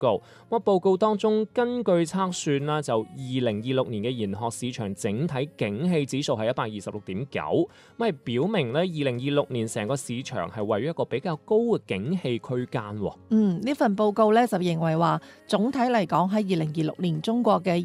告。咁報告當中根據測算啦，就2026年嘅研學市場整體景氣指數係126.9，咁係表明咧2026年成個市場係位於一個比較高嘅景氣區間。 呢份報告咧就認為話，總體嚟講喺2026年中國嘅